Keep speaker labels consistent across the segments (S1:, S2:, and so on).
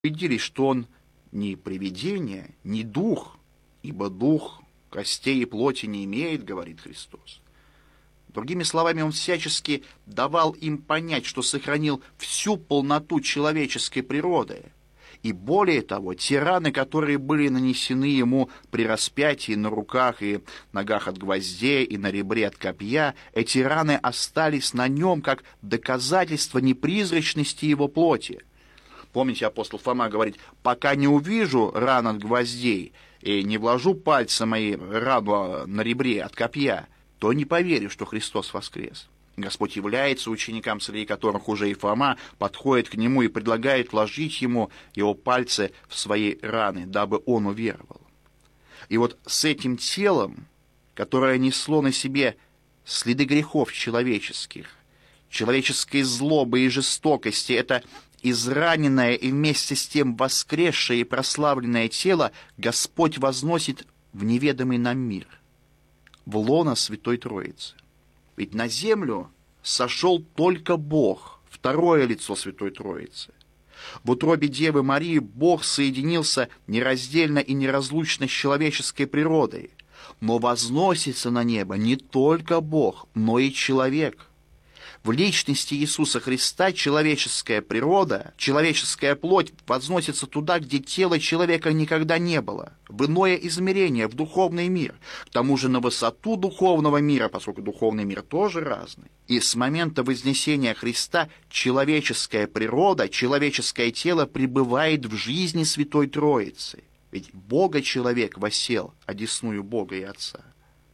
S1: убедились, что он не привидение, не дух, ибо дух костей и плоти не имеет, говорит Христос. Другими словами, он всячески давал им понять, что сохранил всю полноту человеческой природы. И более того, те раны, которые были нанесены ему при распятии на руках и ногах от гвоздей и на ребре от копья, эти раны остались на нем как доказательство непризрачности его плоти. Помните, апостол Фома говорит: «Пока не увижу ран от гвоздей и не вложу пальцы мои в рану на ребре от копья, то не поверю, что Христос воскрес». Господь является ученикам, среди которых уже и Фома, подходит к нему и предлагает вложить ему его пальцы в свои раны, дабы он уверовал. И вот с этим телом, которое несло на себе следы грехов человеческих, человеческой злобы и жестокости, это израненное и вместе с тем воскресшее и прославленное тело Господь возносит в неведомый нам мир, в лоно Святой Троицы. Ведь на землю сошел только Бог, второе лицо Святой Троицы. В утробе Девы Марии Бог соединился нераздельно и неразлучно с человеческой природой. Но возносится на небо не только Бог, но и человек. В личности Иисуса Христа человеческая природа, человеческая плоть возносится туда, где тела человека никогда не было, в иное измерение, в духовный мир, к тому же на высоту духовного мира, поскольку духовный мир тоже разный. И с момента вознесения Христа человеческая природа, человеческое тело пребывает в жизни Святой Троицы. Ведь Бога-человек воссел одесную Бога и Отца.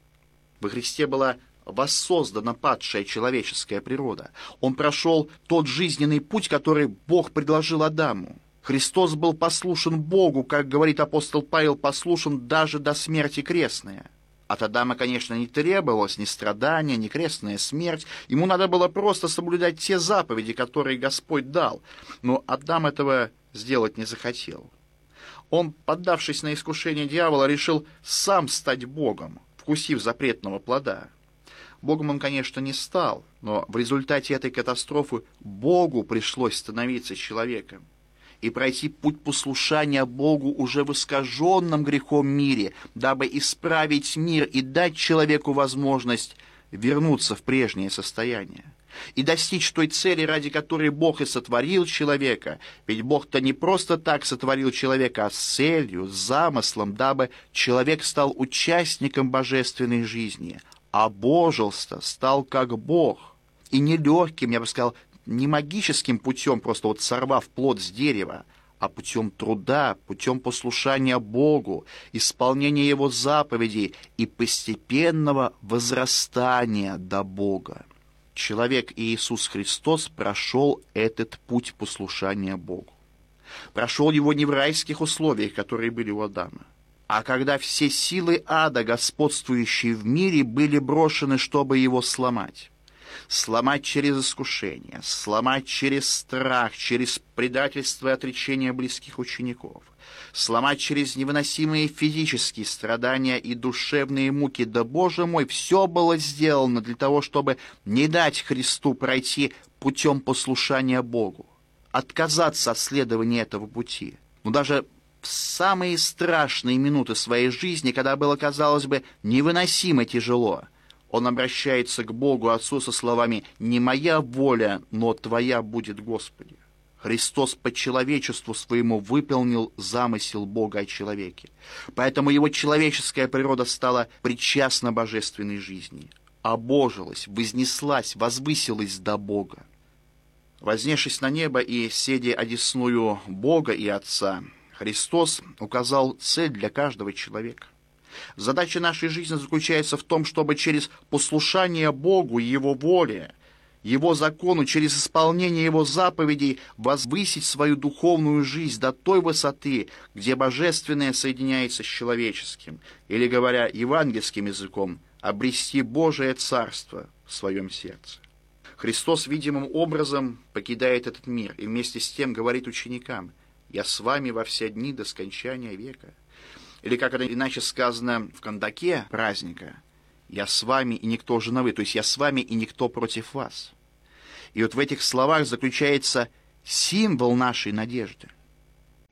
S1: Во Христе была воссоздана падшая человеческая природа. Он прошел тот жизненный путь, который Бог предложил Адаму. Христос был послушен Богу, как говорит апостол Павел, послушен даже до смерти крестной. От Адама, конечно, не требовалось ни страдания, ни крестная смерть. Ему надо было просто соблюдать те заповеди, которые Господь дал. Но Адам этого сделать не захотел. Он, поддавшись на искушение дьявола, решил сам стать Богом, вкусив запретного плода. Богом он, конечно, не стал, но в результате этой катастрофы Богу пришлось становиться человеком и пройти путь послушания Богу уже в искаженном грехом мире, дабы исправить мир и дать человеку возможность вернуться в прежнее состояние и достичь той цели, ради которой Бог и сотворил человека. Ведь Бог-то не просто так сотворил человека, а с целью, с замыслом, дабы человек стал участником божественной жизни, обожился, стал как Бог. И не легким, я бы сказал, не магическим путем, просто вот сорвав плод с дерева, а путем труда, путем послушания Богу, исполнения Его заповедей и постепенного возрастания до Бога. Человек Иисус Христос прошел этот путь послушания Богу. Прошел его не в райских условиях, которые были у Адама, а когда все силы ада, господствующие в мире, были брошены, чтобы его сломать. Сломать через искушение, сломать через страх, через предательство и отречение близких учеников, сломать через невыносимые физические страдания и душевные муки. Да, Боже мой, все было сделано для того, чтобы не дать Христу пройти путем послушания Богу, отказаться от следования этого пути. Но даже в самые страшные минуты своей жизни, когда было, казалось бы, невыносимо тяжело, он обращается к Богу Отцу со словами: «Не моя воля, но Твоя будет, Господи». Христос по человечеству своему выполнил замысел Бога о человеке. Поэтому его человеческая природа стала причастна божественной жизни, обожилась, вознеслась, возвысилась до Бога. Вознесшись на небо и седя одесную Бога и Отца, Христос указал цель для каждого человека. Задача нашей жизни заключается в том, чтобы через послушание Богу и Его воле, Его закону, через исполнение Его заповедей возвысить свою духовную жизнь до той высоты, где божественное соединяется с человеческим, или, говоря евангельским языком, обрести Божие Царство в своем сердце. Христос видимым образом покидает этот мир и вместе с тем говорит ученикам: «Я с вами во все дни до скончания века». Или, как это иначе сказано в кандаке праздника: «Я с вами, и никто же на вы», то есть «Я с вами, и никто против вас». И вот в этих словах заключается символ нашей надежды.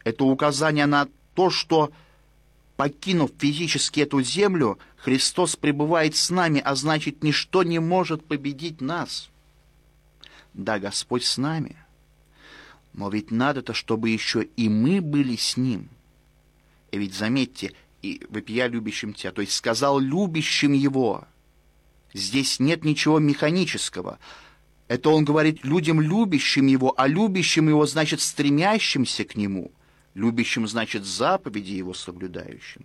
S1: Это указание на то, что, покинув физически эту землю, Христос пребывает с нами, а значит, ничто не может победить нас. Да, Господь с нами, но ведь надо-то, чтобы еще и мы были с Ним. И ведь заметьте, и вопия любящим Тебя, то есть сказал любящим Его. Здесь нет ничего механического. Это Он говорит людям, любящим Его, а любящим Его значит стремящимся к Нему. Любящим значит заповеди Его соблюдающим.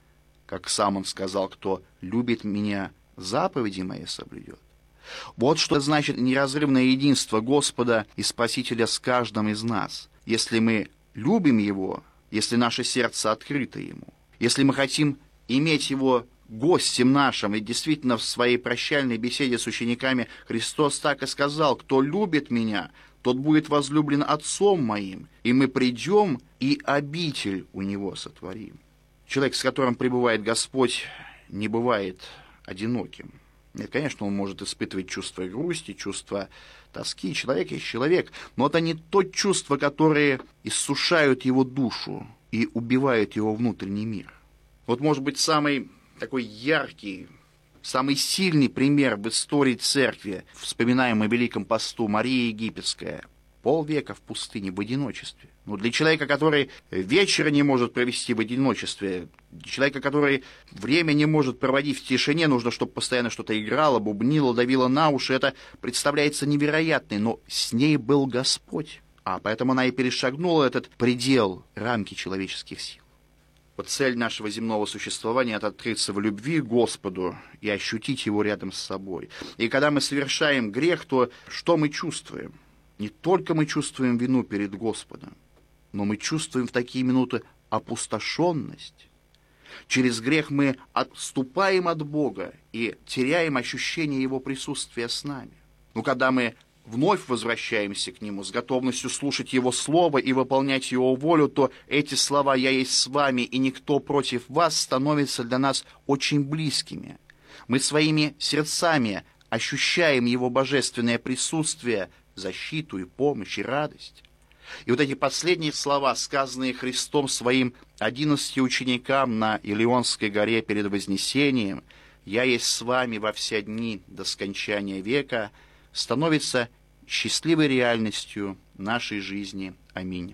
S1: Как сам Он сказал, кто любит Меня, заповеди Мои соблюдет. Вот что значит неразрывное единство Господа и Спасителя с каждым из нас. Если мы любим Его, если наше сердце открыто Ему, если мы хотим иметь Его гостем нашим, и действительно в своей прощальной беседе с учениками Христос так и сказал: «Кто любит Меня, тот будет возлюблен Отцом Моим, и мы придем и обитель у Него сотворим». Человек, с которым пребывает Господь, не бывает одиноким. Нет, конечно, он может испытывать чувство грусти, чувство тоски. Человек есть человек, но это не то чувство, которые иссушают его душу и убивают его внутренний мир. Вот, может быть, самый такой яркий, самый сильный пример в истории церкви, вспоминаем о Великом посту, Мария Египетская, полвека в пустыне в одиночестве. Но для человека, который вечера не может провести в одиночестве, для человека, который время не может проводить в тишине, нужно, чтобы постоянно что-то играло, бубнило, давило на уши, это представляется невероятной, но с ней был Господь. Поэтому она и перешагнула этот предел, рамки человеческих сил. Вот цель нашего земного существования — это открыться в любви к Господу и ощутить Его рядом с собой. И когда мы совершаем грех, то что мы чувствуем? Не только мы чувствуем вину перед Господом, но мы чувствуем в такие минуты опустошенность. Через грех мы отступаем от Бога и теряем ощущение Его присутствия с нами. Но когда мы вновь возвращаемся к Нему с готовностью слушать Его Слово и выполнять Его волю, то эти слова «Я есть с вами, и никто против вас» становятся для нас очень близкими. Мы своими сердцами ощущаем Его божественное присутствие, защиту и помощь, и радость. И вот эти последние слова, сказанные Христом своим 11 ученикам на Илионской горе перед Вознесением: «Я есть с вами во все дни до скончания века», становятся счастливой реальностью нашей жизни. Аминь.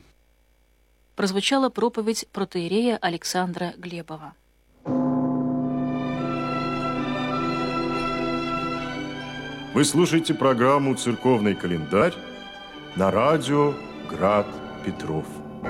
S2: Прозвучала проповедь протоиерея Александра Глебова.
S3: Вы слушаете программу «Церковный календарь» на радио «Град Петров».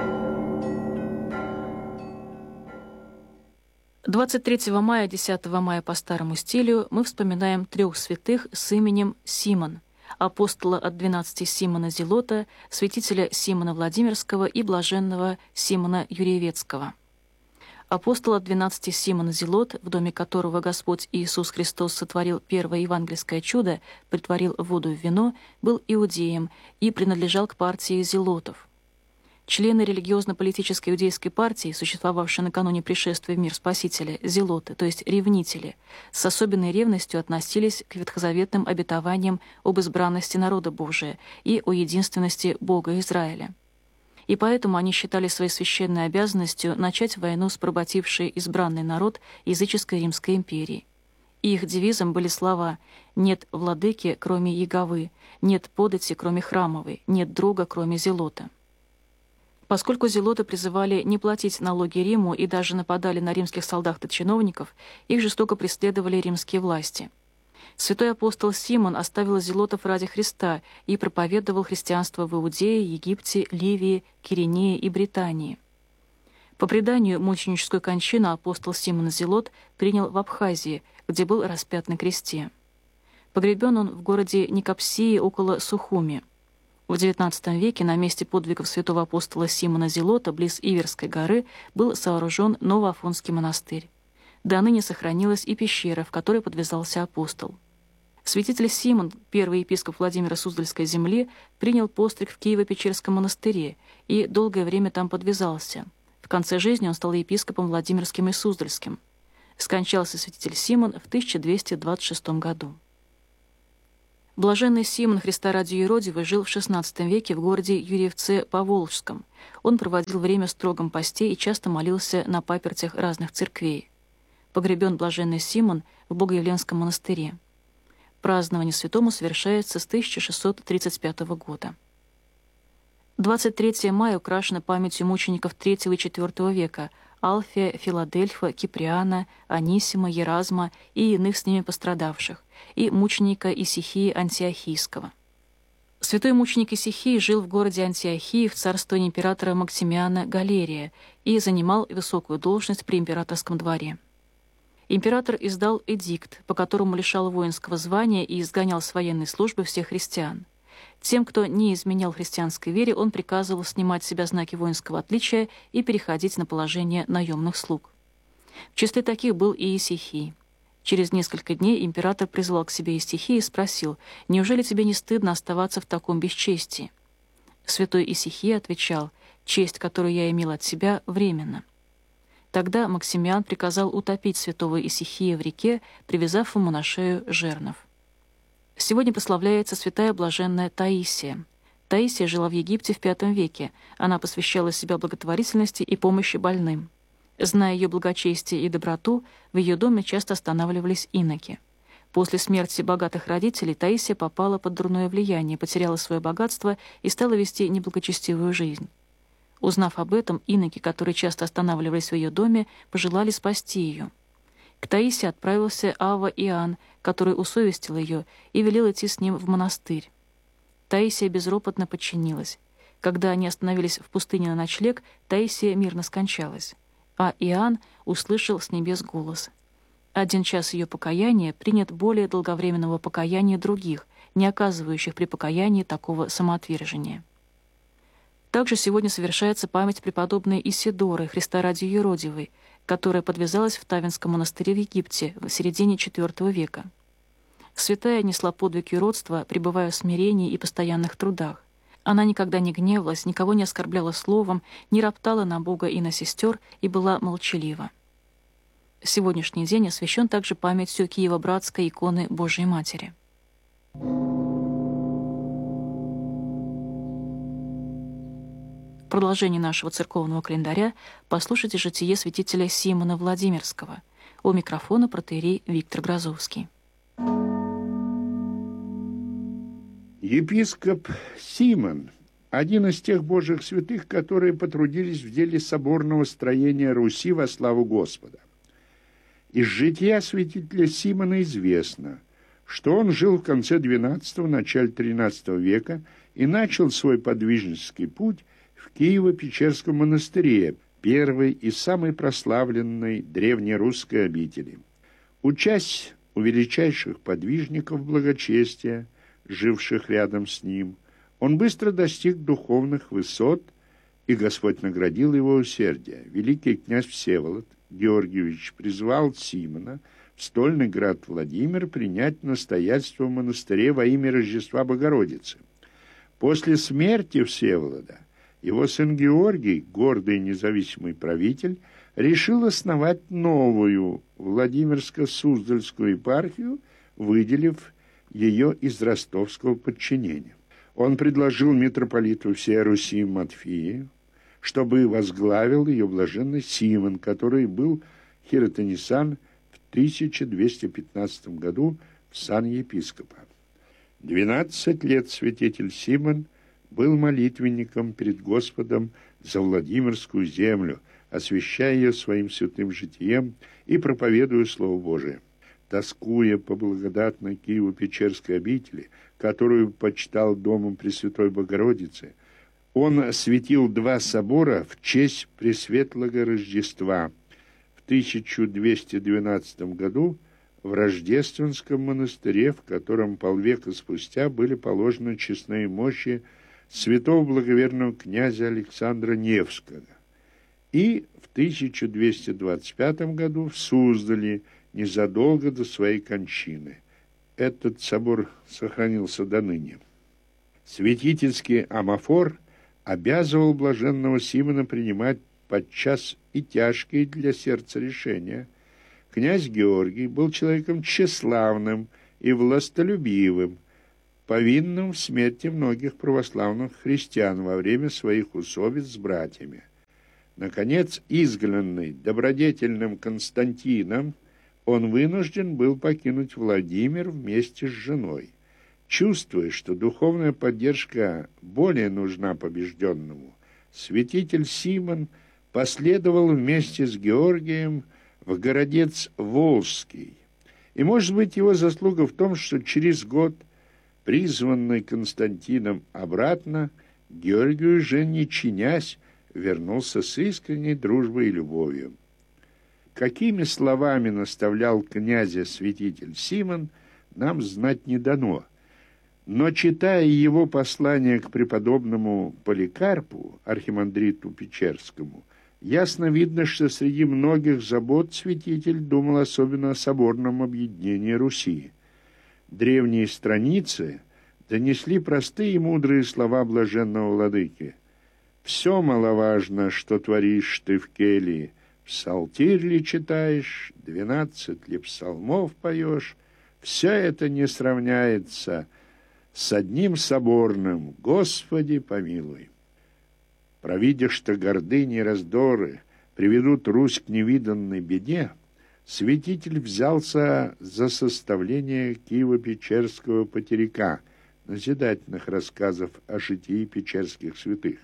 S2: 23 мая, 10 мая по старому стилю мы вспоминаем 3 святых с именем Симон: апостола от 12 Симона Зелота, святителя Симона Владимирского и блаженного Симона Юрьевецкого. Апостол от 12 Симон Зелот, в доме которого Господь Иисус Христос сотворил первое евангельское чудо, претворил воду в вино, был иудеем и принадлежал к партии зелотов. Члены религиозно-политической иудейской партии, существовавшей накануне пришествия в мир Спасителя, зелоты, то есть ревнители, с особенной ревностью относились к ветхозаветным обетованиям об избранности народа Божия и о единственности Бога Израиля. И поэтому они считали своей священной обязанностью начать войну с поработившей избранный народ языческой Римской империи. И их девизом были слова: «Нет владыки, кроме Яговы, нет подати, кроме храмовой, нет друга, кроме зелота». Поскольку зелоты призывали не платить налоги Риму и даже нападали на римских солдат и чиновников, их жестоко преследовали римские власти. Святой апостол Симон оставил зелотов ради Христа и проповедовал христианство в Иудее, Египте, Ливии, Киринее и Британии. По преданию, мученическую кончину апостол Симон Зелот принял в Абхазии, где был распят на кресте. Погребен он в городе Никопсии около Сухуми. В XIX веке на месте подвигов святого апостола Симона Зелота близ Иверской горы был сооружен Новоафонский монастырь. До ныне сохранилась и пещера, в которой подвязался апостол. Святитель Симон, первый епископ Владимира Суздальской земли, принял постриг в Киево-Печерском монастыре и долгое время там подвязался. В конце жизни он стал епископом Владимирским и Суздальским. Скончался святитель Симон в 1226 году. Блаженный Симон, Христа ради юродивый, жил в XVI веке в городе Юрьевце-Поволжском. Он проводил время в строгом посте и часто молился на папертях разных церквей. Погребен блаженный Симон в Богоявленском монастыре. Празднование святому совершается с 1635 года. 23 мая украшено памятью мучеников III и IV века Алфия, Филадельфа, Киприана, Анисима, Еразма и иных с ними пострадавших, и мученика Исихии Антиохийского. Святой мученик Исихий жил в городе Антиохии в царствовании императора Максимиана Галерия и занимал высокую должность при императорском дворе. Император издал эдикт, по которому лишал воинского звания и изгонял с военной службы всех христиан. Тем, кто не изменял христианской вере, он приказывал снимать с себя знаки воинского отличия и переходить на положение наемных слуг. В числе таких был и Исихий. Через несколько дней император призвал к себе Исихия и спросил: «Неужели тебе не стыдно оставаться в таком бесчестии?» Святой Исихий отвечал: «Честь, которую я имел от себя, временна». Тогда Максимиан приказал утопить святого Исихия в реке, привязав ему на шею жернов. Сегодня прославляется святая блаженная Таисия. Таисия жила в Египте в V веке. Она посвящала себя благотворительности и помощи больным. Зная ее благочестие и доброту, в ее доме часто останавливались иноки. После смерти богатых родителей Таисия попала под дурное влияние, потеряла свое богатство и стала вести неблагочестивую жизнь. Узнав об этом, иноки, которые часто останавливались в ее доме, пожелали спасти ее. К Таисии отправился Авва Иоанн, который усовестил ее и велел идти с ним в монастырь. Таисия безропотно подчинилась. Когда они остановились в пустыне на ночлег, Таисия мирно скончалась. А Иоанн услышал с небес голос: «1 час ее покаяния принят более долговременного покаяния других, не оказывающих при покаянии такого самоотвержения». Также сегодня совершается память преподобной Исидоры, Христа ради юродивой, которая подвязалась в Тавинском монастыре в Египте в середине IV века. Святая несла подвиг юродства, пребывая в смирении и постоянных трудах. Она никогда не гневалась, никого не оскорбляла словом, не роптала на Бога и на сестер и была молчалива. Сегодняшний день освящен также памятью Киево-Братской иконы Божией Матери. В продолжении нашего церковного календаря послушайте житие святителя Симона Владимирского. У микрофона протоиерей Виктор Грозовский.
S4: Епископ Симон – один из тех божьих святых, которые потрудились в деле соборного строения Руси во славу Господа. Из жития святителя Симона известно, что он жил в конце XII – начале XIII века и начал свой подвижнический путь в Киево-Печерском монастыре, первой и самой прославленной древнерусской обители. Учась у величайших подвижников благочестия, живших рядом с ним, он быстро достиг духовных высот, и Господь наградил его усердие. Великий князь Всеволод Георгиевич призвал Симона в стольный град Владимир принять настоятельство в монастыре во имя Рождества Богородицы. После смерти Всеволода его сын Георгий, гордый и независимый правитель, решил основать новую Владимирско-Суздальскую епархию, выделив ее из ростовского подчинения. Он предложил митрополиту всей Руси Матфею, чтобы возглавил ее блаженный Симон, который был хиротонисан в 1215 году в сан епископа. 12 лет святитель Симон был молитвенником перед Господом за Владимирскую землю, освящая ее своим святым житием и проповедуя Слово Божие. Тоскуя по благодатной Киево-Печерской обители, которую почитал домом Пресвятой Богородицы, он осветил 2 собора в честь Пресветлого Рождества. В 1212 году в Рождественском монастыре, в котором полвека спустя были положены честные мощи святого благоверного князя Александра Невского. И в 1225 году в Суздале, незадолго до своей кончины. Этот собор сохранился до ныне. Святительский амафор обязывал блаженного Симона принимать подчас и тяжкие для сердца решения. Князь Георгий был человеком тщеславным и властолюбивым. повинным в смерти многих православных христиан во время своих усобиц с братьями. Наконец, изгнанный добродетельным Константином, он вынужден был покинуть Владимир вместе с женой. Чувствуя, что духовная поддержка более нужна побежденному, святитель Симон последовал вместе с Георгием в городец Волжский. И, может быть, его заслуга в том, что через год, призванный Константином обратно, Георгий, уже не чинясь, вернулся с искренней дружбой и любовью. Какими словами наставлял князя святитель Симон, нам знать не дано. Но, читая его послание к преподобному Поликарпу, архимандриту Печерскому, ясно видно, что среди многих забот святитель думал особенно о соборном объединении Руси. Древние страницы донесли простые и мудрые слова блаженного владыки. «Все маловажно, что творишь ты в келье, псалтирь ли читаешь, 12 ли псалмов поешь, все это не сравняется с одним соборным, Господи помилуй». Провидя, что гордыни и раздоры приведут Русь к невиданной беде, святитель взялся за составление Киево-Печерского потеряка, назидательных рассказов о житии печерских святых,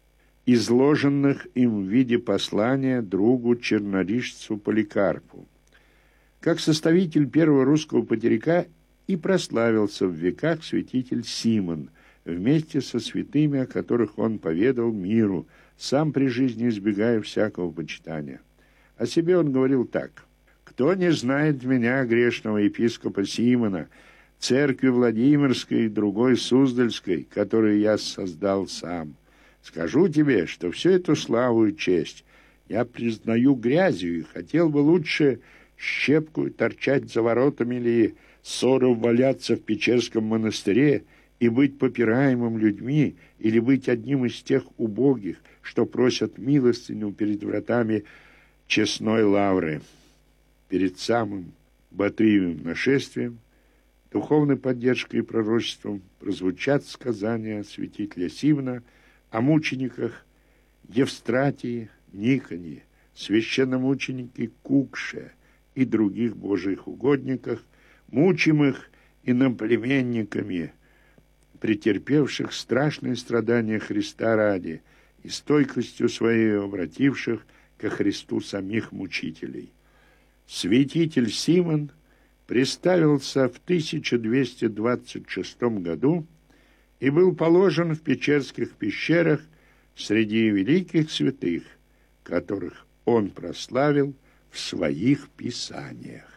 S4: изложенных им в виде послания другу чернорижцу Поликарпу. Как составитель первого русского потеряка и прославился в веках святитель Симон, вместе со святыми, о которых он поведал миру, сам при жизни избегая всякого почитания. О себе он говорил так: «Кто не знает меня, грешного епископа Симона, церкви Владимирской и другой Суздальской, которую я создал сам, скажу тебе, что всю эту славу и честь я признаю грязью и хотел бы лучше щепку торчать за воротами или ссору валяться в Печерском монастыре и быть попираемым людьми, или быть одним из тех убогих, что просят милостыню перед вратами честной лавры». Перед самым Батыевым нашествием, духовной поддержкой и пророчеством прозвучат сказания святителя Симона о мучениках Евстратии, Никоне, священномученике Кукше и других божьих угодниках, мучимых иноплеменниками, претерпевших страшные страдания Христа ради и стойкостью своей обративших ко Христу самих мучителей. Святитель Симон приставился в 1226 году и был положен в Печерских пещерах среди великих святых, которых он прославил в своих писаниях.